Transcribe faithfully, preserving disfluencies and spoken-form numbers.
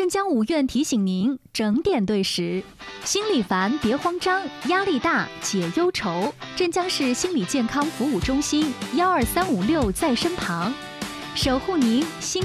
镇江五院提醒您整点对时，心里烦别慌张，压力大解忧愁。镇江市心理健康服务中心幺二三五六在身旁，守护您心